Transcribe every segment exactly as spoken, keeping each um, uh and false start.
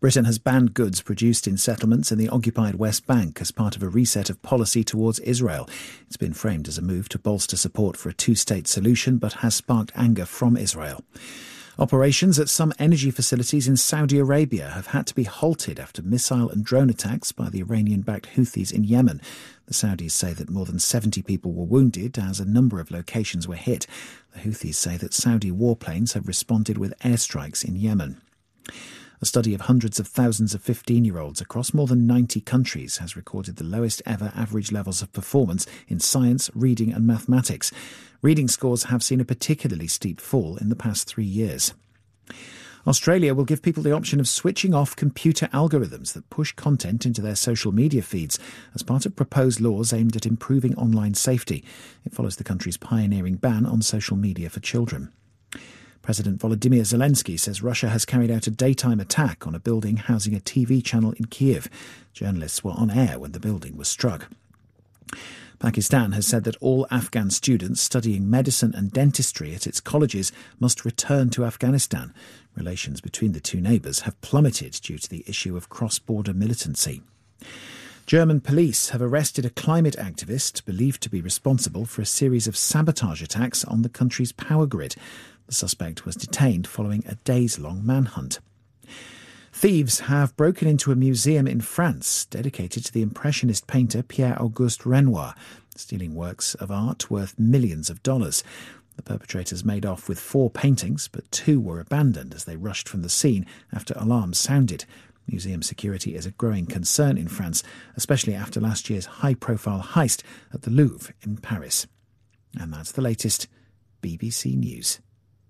Britain has banned goods produced in settlements in the occupied West Bank as part of a reset of policy towards Israel. It's been framed as a move to bolster support for a two-state solution, but has sparked anger from Israel. Operations at some energy facilities in Saudi Arabia have had to be halted after missile and drone attacks by the Iranian-backed Houthis in Yemen. The Saudis say that more than seventy people were wounded as a number of locations were hit. The Houthis say that Saudi warplanes have responded with airstrikes in Yemen. A study of hundreds of thousands of fifteen-year-olds across more than ninety countries has recorded the lowest ever average levels of performance in science, reading and mathematics. Reading scores have seen a particularly steep fall in the past three years. Australia will give people the option of switching off computer algorithms that push content into their social media feeds as part of proposed laws aimed at improving online safety. It follows the country's pioneering ban on social media for children. President Volodymyr Zelensky says Russia has carried out a daytime attack on a building housing a T V channel in Kiev. Journalists were on air when the building was struck. Pakistan has said that all Afghan students studying medicine and dentistry at its colleges must return to Afghanistan. Relations between the two neighbours have plummeted due to the issue of cross-border militancy. German police have arrested a climate activist believed to be responsible for a series of sabotage attacks on the country's power grid. The suspect was detained following a days-long manhunt. Thieves have broken into a museum in France dedicated to the Impressionist painter Pierre-Auguste Renoir, stealing works of art worth millions of dollars. The perpetrators made off with four paintings, but two were abandoned as they rushed from the scene after alarms sounded. Museum security is a growing concern in France, especially after last year's high-profile heist at the Louvre in Paris. And that's the latest B B C News.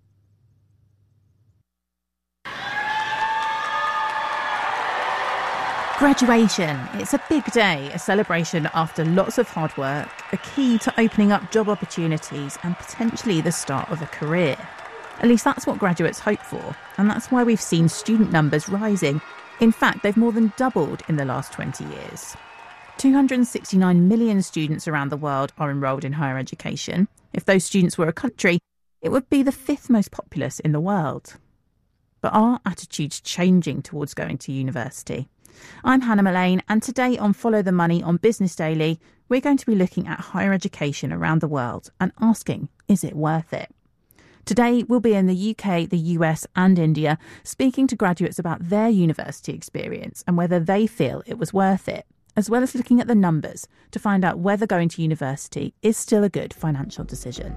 Graduation. It's a big day, a celebration after lots of hard work, a key to opening up job opportunities and potentially the start of a career. At least that's what graduates hope for, and that's why we've seen student numbers rising. In fact, they've more than doubled in the last twenty years. two hundred sixty-nine million students around the world are enrolled in higher education. If those students were a country, it would be the fifth most populous in the world. But are attitudes changing towards going to university? I'm Hannah Mullane, and today on Follow the Money on Business Daily, we're going to be looking at higher education around the world and asking, is it worth it? Today, we'll be in the U K, the U S and India, speaking to graduates about their university experience and whether they feel it was worth it, as well as looking at the numbers to find out whether going to university is still a good financial decision.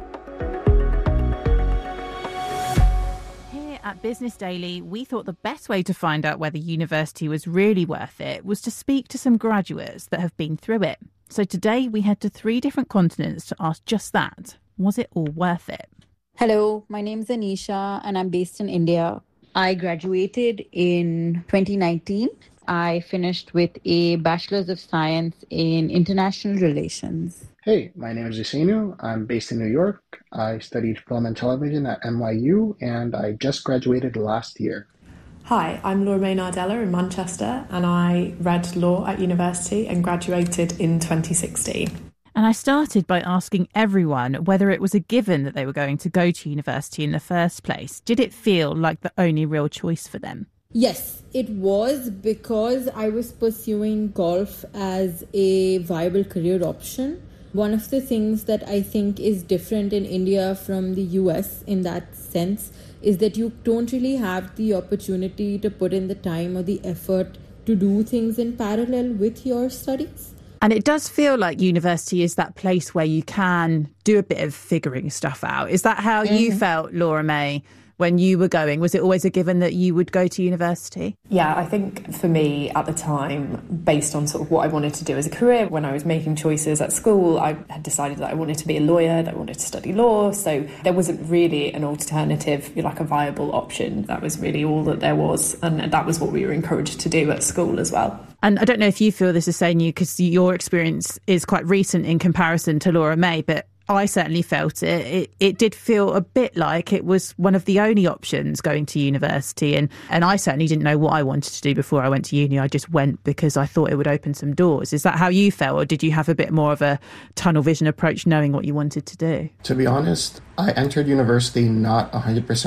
At Business Daily, we thought the best way to find out whether university was really worth it was to speak to some graduates that have been through it. So today we head to three different continents to ask just that. Was it all worth it? Hello, my name is Anisha and I'm based in India. I graduated in twenty nineteen. I finished with a Bachelor's of Science in International Relations. Hey, my name is Isenu. I'm based in New York. I studied film and television at N Y U, and I just graduated last year. Hi, I'm Laura May Nardella in Manchester, and I read law at university and graduated in twenty sixteen. And I started by asking everyone whether it was a given that they were going to go to university in the first place. Did it feel like the only real choice for them? Yes, it was, because I was pursuing golf as a viable career option. One of the things that I think is different in India from the U S in that sense is that you don't really have the opportunity to put in the time or the effort to do things in parallel with your studies. And it does feel like university is that place where you can do a bit of figuring stuff out. Is that how mm-hmm. you felt, Laura May, when you were going? Was it always a given that you would go to university? Yeah, I think for me at the time, based on sort of what I wanted to do as a career, when I was making choices at school, I had decided that I wanted to be a lawyer, that I wanted to study law. So there wasn't really an alternative, like a viable option. That was really all that there was. And that was what we were encouraged to do at school as well. And I don't know if you feel this is saying you, because your experience is quite recent in comparison to Laura May, but I certainly felt it. it. It did feel a bit like it was one of the only options going to university. And, and I certainly didn't know what I wanted to do before I went to uni. I just went because I thought it would open some doors. Is that how you felt? Or did you have a bit more of a tunnel vision approach, knowing what you wanted to do? To be honest, I entered university not one hundred percent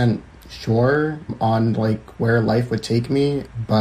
sure on like where life would take me, but